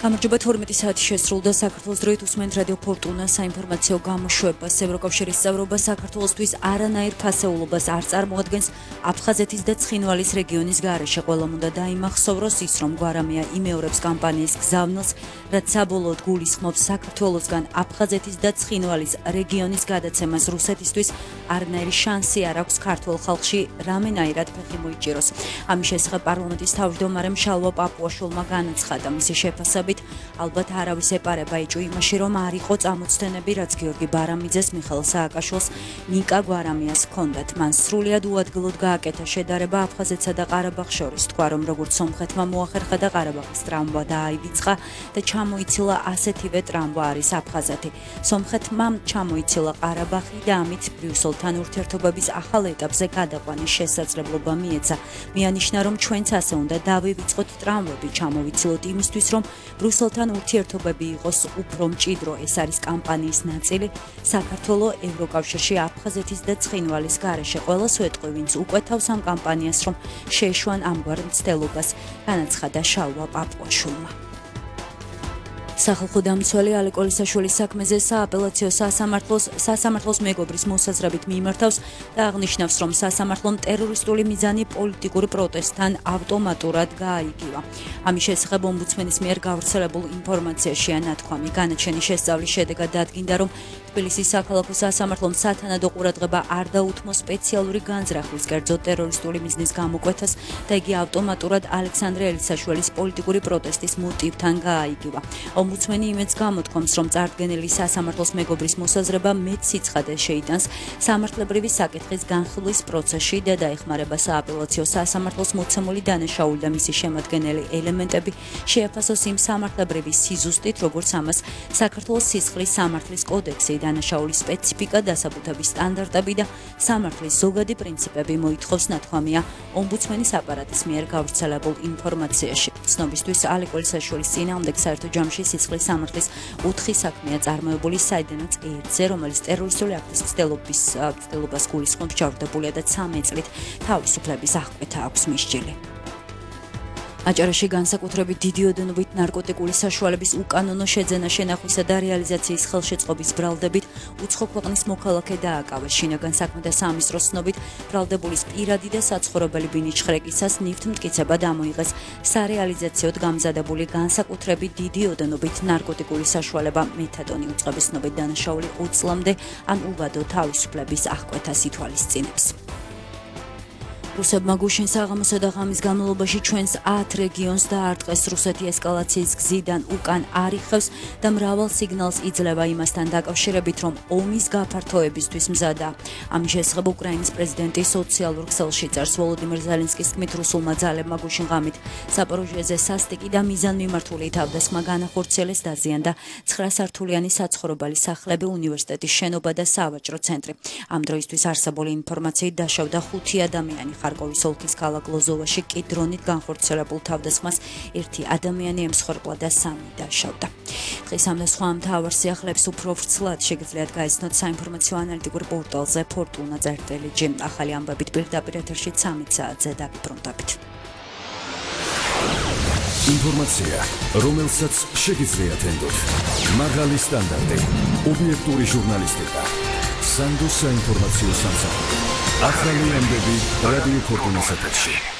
გამარჯობა 12 საათი შესრულდა საქართველოს დროით უსმენთ რადიო ფორტუნა საინფორმაციო გამოშვებას. ევროკავშირის წევრობა საქართველოსთვის არანაირ ფასეულობას არ წარმოადგენს აფხაზეთის და ცხინვალის რეგიონის გარეშე. ყველამ უნდა დაიმახსოვროს ის, რომ გვარამია იმეორებს კამპანიის გზავნილს, რაც საბოლოოდ გულისხმობს საქართველოსგან აფხაზეთის და ცხინვალის რეგიონის გადაცემას რუსეთისთვის. არანაირი შანსი არ აქვს ქართულ ხალხში რამენაირად ფეხი მოიჭიროს. ამის შესახებ პარლამენტის თავმჯდომარემ შალვა პაპუაშვილმა განაცხადა, მისი შეფასებით ალბათ არავის ეპარება ეჭვი იმაში, რომ არ იყო წამოწთენები, რაც გიორგი ბარამიძეს, მიხეილ სააკაშვილს, ნიკა გვარამიას ჰქონდათ. მან სრულიად უადგილოდ გააკეთა შედარება აფხაზეთსა და ყარაბაღს შორის. თქვა, რომ როგორც სომხეთმა მოახერხა და ყარაბაღის ტრამვა დააივიწყა და ჩამოიცილა ასეთივე ტრამვა არის აფხაზეთი. სომხეთმა ჩამოიცილა ყარაბაღი და ამით ბრიუსელთან ურთიერთობების ახალ ეტაპზე გადაყვანის შესაძლებლობა მიეცა. მიანიშნა, რომ ჩვენც ასე უნდა დავივიწყოთ ტრამვები, ჩამოვიცილოთ იმისთვის, რომ ბრიუსელთან ურთიერთობები იყოს უფრო მჭიდრო. ეს არის კამპანიის ნაწილი. საქართველო ევროკავშირში აფხაზეთის და ცხინვალის გარეშე ყველას ვეტყვი, ვინც უკვეთავს ამ კამპანიას, რომ შეეშვან ამგვარ მცდელობას, განაცხადა შალვა პაპუაშვილმა. სახალხო დამცველი ალე კოლისაშვილის საქმეზე სააპელაციო სასამართლოს მეგობრის მოსაზრებით მიიმართავს და აღნიშნავს, რომ სასამართლომ ტერორისტული მიზანი პოლიტიკური პროტესტთან ავტომატურად გააიგივა. ამის შესახებ ომბუდსმენის მიერ გავრცელებულ ინფორმაციაშია ნათქვამი. განაჩენის შესწავლის შედეგად დადგინდა, რომ თბილისის საქალაქო სასამართლომ სათანადო ყურადღება არ დაუთმო სპეციალური განზრახვის, კერძოდ ტერორისტული მიზნის გამოკვეთას და იგი ავტომატურად ალექსანდრე ელისაშვილის პოლიტიკური პროტესტის მოტივთან გააიგივა. ომბუდსმენი იმედს გამოთქვამს, რომ წარდგენილი სასამართლოს მეგობრის მოსაზრება მეტ სიცხადეს შეიტანს სამართლებრივი საკითხის განხილვის პროცესში და დაეხმარება სააპელაციო სასამართლოს მოცემული დანაშაული და მისი შემადგენელი ელემენტები შეაფასოს იმ სამართლებრივი სიზუსტით, როგორც ამას საქართველოს სისხლის სამართლის კოდექსი, დანაშაულის სპეციფიკა, დასაბუთების სტანდარტები და სამართლის ზოგადი პრინციპები მოითხოვს, ნათქვამია ომბუდსმენის აპარატის მიერ გავრცელებულ ინფორმაციაში. ცნობისთვის ალე კოლისაშვილის წინააღმდეგ საერთო ჯამში სისხლის სამართლის 4 საქმეა წარმოებული, საიდანაც ერთზე, რომელიც ტერორისტული აქტის მცდელობას გულისხმობს, ჩავრდებულია და 13 წლით თავისუფლების აღკვეთა აქვს მისჯილი. აჭარაში განსაკუთრებით დიდი ოდენობით ნარკოტიკული საშუალების უკანონო შეძენა, შენახვისა და რეალიზაციის ხელშეწყობის ბრალდებით უცხო ქვეყნის მოქალაქე დააკავეს. შინაგან საქმეთა სამინისტროს ცნობით, ბრალდებულის პირადი და საცხოვრებელი ბინის შხრეკისას ნივთმტკიცება დამოიღეს. სარეალიზაციოდ გამზადებული განსაკუთრებით დიდი ოდენობით ნარკოტიკული საშუალება მეთადონი უწყების ცნობით დანაშაული 20 წლამდე ან უბადო თავისუფლების აღკვეთას ითვალისწინებს. რუსებმა გუშინ საღამოსა და ღამის განმავლობაში ჩვენს 10 რეგიონს დაარტყეს. რუსეთი ესკალაციის გზიდან უკან არ იხევს და მრავალ სიგნალს იძლევა იმასთან დაკავშირებით, რომ ომის გაფართოებისთვის მზადაა. ამის შესახებ უკრაინის პრეზიდენტი სოციალურ ქსელში წერს. ვოლოდიმირ ზელენსკის თქმით, რუსულმა ძალებმა გუშინ ღამით ზაპოროჟიეზე სასტიკი და მიზანმიმართული თავდასხმა განახორციელეს, დაზიანდა 9 სართულიანი საცხოვრებელი სახლები, უნივერსიტეტის შენობა და სავაჭრო ცენტრი. ამ დროისთვის არსებული ინფორმაციით დაშავდა 5 ადამიანი. ხარკოვის ოლქის ქალაქ ლოზოვაში კი დრონით განხორციელებულ თავდასხმას 1 ადამიანი ემსხვერპლა და 3 დაშავდა. დღის ამ და სხვა მთავარ სიახლეებს უფრო ვრცლად შეგიძლიათ გაიცნოთ საინფორმაციო ანალიტიკურ პორტალზე fortuna.gr. ახალი ამბებით პირდაპირ ეთერში 13 საათზე დაგიბრუნდებით. ინფორმაცია, რომელსაც შეგიძლიათ ენდოთ. მაღალი სტანდარტი, ობიექტური ჟურნალისტიკა. სანდო საინფორმაციო სამსახური. ახალი ამბები რადიო ფორტუნას ეთერში.